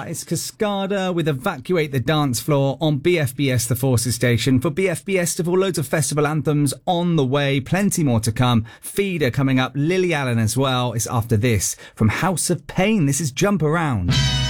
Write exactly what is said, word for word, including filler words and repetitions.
that is Cascada with Evacuate the Dance Floor on B F B S The Forces station. For B F B Festival, loads of festival anthems on the way, plenty more to come. Feeder coming up, Lily Allen as well. It's after this from House of Pain. This is Jump Around.